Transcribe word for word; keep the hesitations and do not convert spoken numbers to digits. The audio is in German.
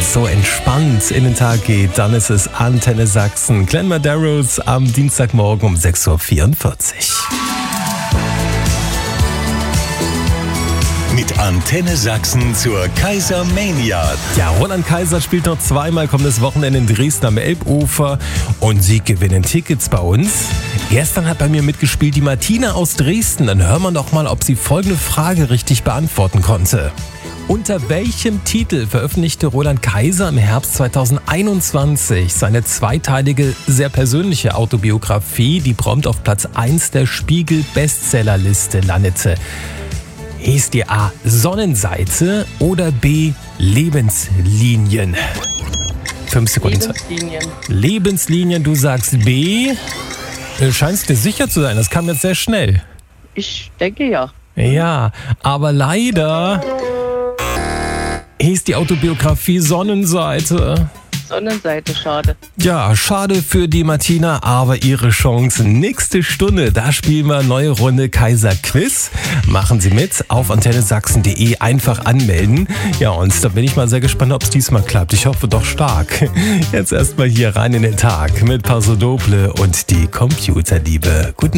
es so entspannt in den Tag geht, dann ist es Antenne Sachsen. Glenn Medeiros am Dienstagmorgen um sechs Uhr vierundvierzig. Mit Antenne Sachsen zur Kaisermania. Ja, Roland Kaiser spielt noch zweimal kommendes Wochenende in Dresden am Elbufer und Sie gewinnen Tickets bei uns. Gestern hat bei mir mitgespielt die Martina aus Dresden. Dann hören wir doch mal, ob sie folgende Frage richtig beantworten konnte. Unter welchem Titel veröffentlichte Roland Kaiser im Herbst zweitausendeinundzwanzig seine zweiteilige, sehr persönliche Autobiografie, die prompt auf Platz eins der Spiegel-Bestsellerliste landete? Hieß die A. Sonnenseite oder B. Lebenslinien? Fünf Sekunden Zeit. Lebenslinien. Lebenslinien, du sagst B. Du scheinst dir sicher zu sein, das kam jetzt sehr schnell. Ich denke ja. Ja, aber leider hieß die Autobiografie Sonnenseite. Sonnenseite, schade. Ja, schade für die Martina, aber ihre Chance. Nächste Stunde, da spielen wir neue Runde Kaiser Quiz. Machen Sie mit auf antenne sachsen punkt de, einfach anmelden. Ja, und da bin ich mal sehr gespannt, ob es diesmal klappt. Ich hoffe doch stark. Jetzt erstmal hier rein in den Tag mit Paso Doble und die Computerliebe. Guten